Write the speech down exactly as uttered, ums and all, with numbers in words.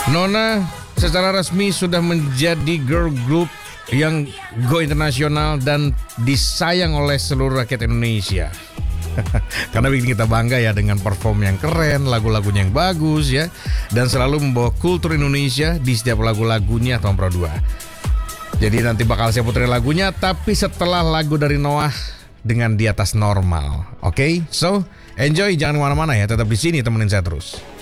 Nona secara resmi sudah menjadi girl group yang go internasional dan disayang oleh seluruh rakyat Indonesia. Karena bikin kita bangga ya dengan perform yang keren, lagu-lagunya yang bagus ya, dan selalu membawa kultur Indonesia di setiap lagu-lagunya Tom Pro dua. Jadi nanti bakal saya puterin lagunya, tapi setelah lagu dari Noah dengan di atas normal. Oke, okay? So enjoy, jangan kemana-mana ya, tetap di sini temenin saya terus.